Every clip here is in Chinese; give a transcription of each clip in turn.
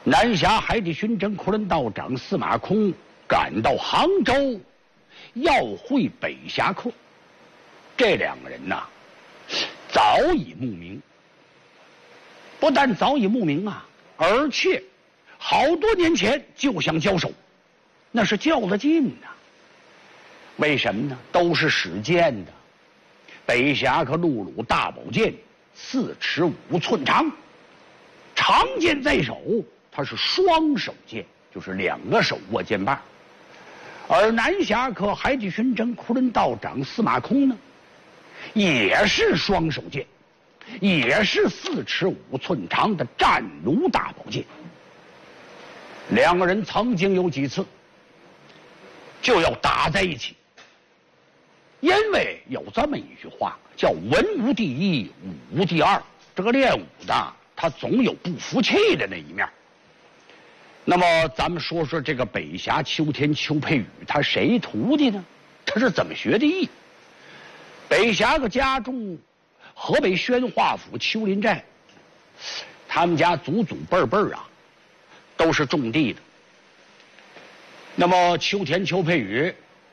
南下海地巡征库伦道长司马孔赶到杭州，要会北侠客。这两个人呐，早已慕名。不但早已慕名啊，而且好多年前就想交手，那是较得劲呐。为什么呢？都是使剑的。北侠客陆鲁大宝剑4尺5寸长，长剑在手，它是双手剑，就是2个手握剑把。而南侠客海地巡征库伦道长司马孔呢，也是双手剑，也是4尺5寸长的战弩大宝剑。两个人曾经有几次就要打在一起，因为有这么一句话叫文无第一，武无第二。这个练武的他总有不服气的那一面。那么咱们说说这个北侠秋天邱佩宇，他谁徒弟呢？他是怎么学的艺？北侠个家住河北宣化府丘陵寨，他们家祖祖辈辈啊都是种地的。那么秋田邱佩宇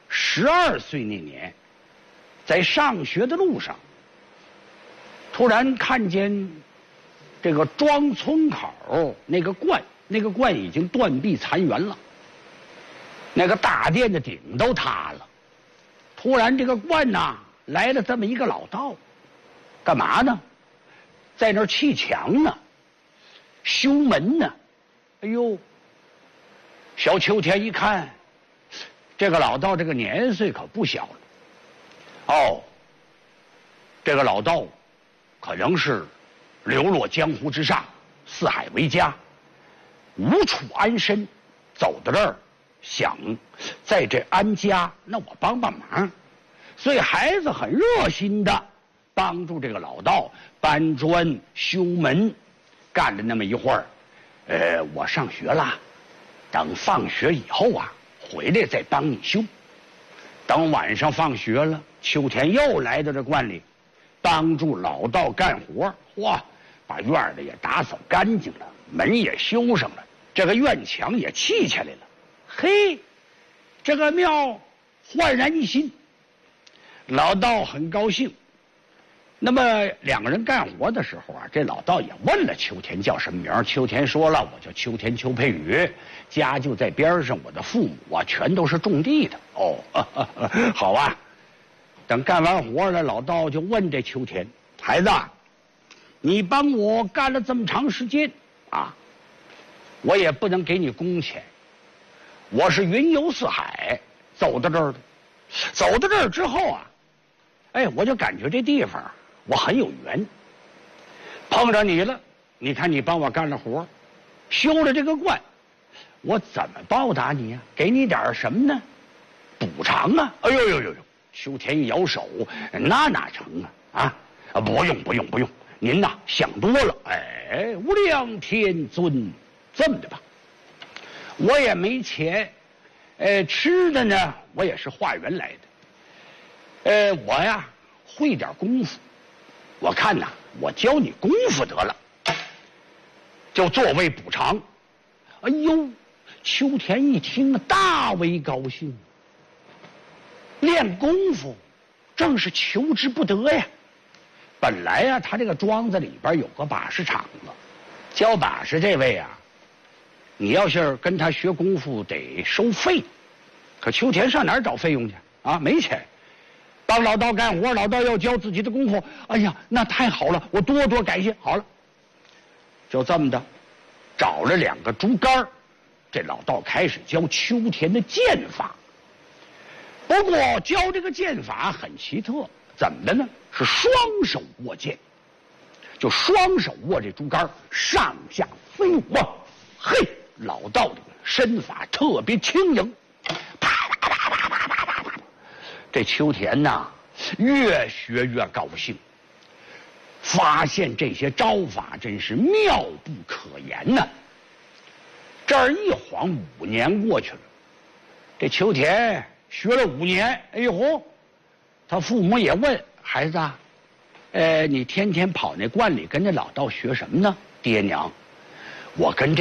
12岁那年，在上学的路上，突然看见这个庄村口那个罐已经断壁残垣了，那个大殿的顶都塌了。突然这个罐呐来了这么一个老道，干嘛呢？在那儿砌墙呢，修门呢。哎呦，小秋田一看，这个老道这个年岁可不小了。哦，这个老道可能是流落江湖之上，四海为家，无处安身，走到这儿想在这安家，那我帮帮忙。所以孩子很热心的帮助这个老道搬砖修门，干了那么一会儿，我上学了，等放学以后啊回来再帮你修。等晚上放学了，秋田又来到这罐里，帮助老道干活。哇，把院里也打扫干净了，门也修上了，这个院墙也砌起来了。嘿，这个庙焕然一新。老道很高兴。那么两个人干活的时候啊，这老道也问了秋田叫什么名。秋田说了，我叫秋田邱佩宇，家就在边上，我的父母啊全都是种地的。哦，好啊。等干完活了，老道就问这秋田，孩子，你帮我干了这么长时间啊，我也不能给你工钱，我是云游四海走到这儿的。走到这儿之后啊，哎，我就感觉这地方我很有缘，碰着你了。你看你帮我干了活，修了这个罐，我怎么报答你呀？给你点什么呢？补偿啊！哎呦呦呦呦！秋田一摇手，那哪成啊？不用，您呐想多了。哎，无量天尊，这么的吧，我也没钱，吃的呢我也是化缘来的。我呀会点功夫，我看呐，我教你功夫得了，就作为补偿。哎呦，秋田一听大为高兴。练功夫正是求之不得呀。本来啊，他这个庄子里边有个把式场子，教把式这位啊，你要是跟他学功夫得收费。可秋田上哪儿找费用去啊？没钱。帮老道干活，老道要教自己的功夫，哎呀，那太好了，我多多感谢。好了，就这么的，找了2个竹竿，这老道开始教秋田的剑法。不过教这个剑法很奇特，怎么的呢？是双手握剑，就双手握这竹竿，上下飞舞。嘿，老道这个身法特别轻盈，啪啪啪啪啪啪啪啪。这秋田呐，越学越高兴，发现这些招法真是妙不可言呐。这儿一晃5年过去了，这秋田学了5年，哎呦，他父母也问孩子啊，你天天跑那观里跟那老道学什么呢？爹娘，我跟这